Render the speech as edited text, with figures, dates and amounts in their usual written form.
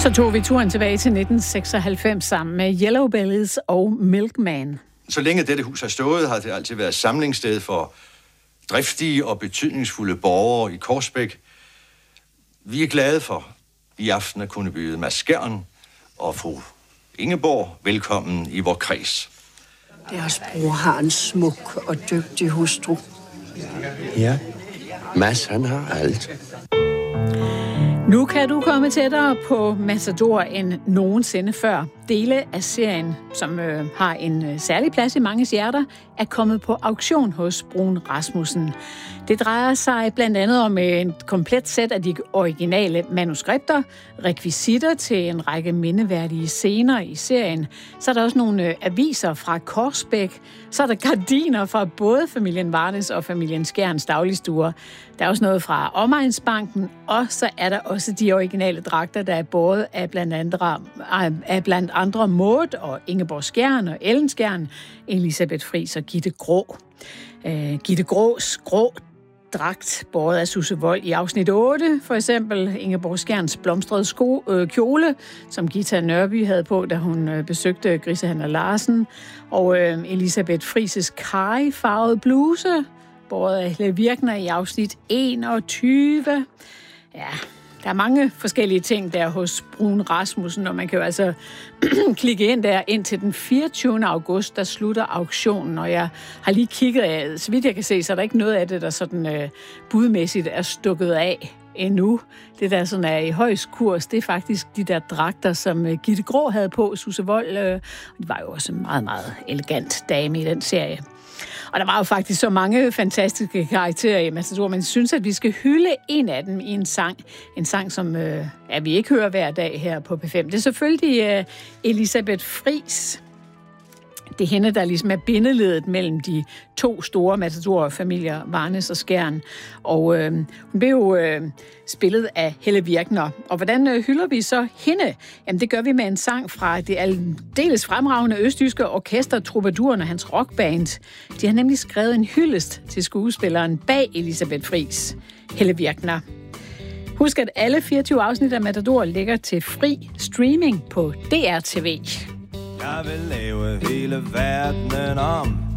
Så tog vi turen tilbage til 1996 sammen med Yellow Bellies og Milkman. Så længe dette hus har stået, har det altid været samlingssted for driftige og betydningsfulde borgere i Korsbæk. Vi er glade for i aften at kunne byde Mads Skjern og fru Ingeborg velkommen i vor kreds. Deres bror har en smuk og dygtig hustru. Ja, Mads han har alt. Nu kan du komme tættere på Matador end nogensinde før. Dele af serien, som har en særlig plads i manges hjerter, er kommet på auktion hos Bruun Rasmussen. Det drejer sig blandt andet om et komplet sæt af de originale manuskripter, rekvisitter til en række mindeværdige scener i serien. Så er der også nogle aviser fra Korsbæk. Så er der gardiner fra både familien Varnes og familien Skjerns dagligstuer. Der er også noget fra Omegnsbanken, og så er der også de originale dragter, der er båret af blandt andre Maud og Ingeborg Skjern og Ellen Skjern, Elisabeth Friis og Gitte Grå. Gitte Grås grå dragt, båret af Susse Wold i afsnit 8, for eksempel Ingeborg Skjerns blomstrede kjole, som Gita Nørby havde på, da hun besøgte Grisehandler Larsen, og Elisabeth Friis' karry-farvede bluse, båret af Helle Virkner i afsnit 21. Ja, der er mange forskellige ting der hos Bruun Rasmussen, og man kan jo altså klikke ind der indtil den 24. august, der slutter auktionen, og jeg har lige kigget, så vidt jeg kan se, så er der ikke noget af det, der sådan budmæssigt er stukket af endnu. Det der sådan er i højst kurs, det er faktisk de der dragter, som Gitte Grå havde på, Susse Wold, og det var jo også en meget, meget elegant dame i den serie. Og der var jo faktisk så mange fantastiske karakterer i Matador, men jeg synes, at vi skal hylde en af dem i en sang. En sang, som vi ikke hører hver dag her på P5. Det er selvfølgelig Elisabeth Friis. Det er hende, der ligesom er bindeledet mellem de to store Matador-familier, Varnes og Skjern. Og hun blev jo spillet af Helle Virkner. Og hvordan hylder vi så hende? Jamen, det gør vi med en sang fra det aldeles fremragende østjyske orkester Troubaduren og hans rockband. De har nemlig skrevet en hyldest til skuespilleren bag Elisabeth Friis, Helle Virkner. Husk, at alle 24 afsnit af Matador ligger til fri streaming på DRTV. Jeg vil lave hele verdenen om.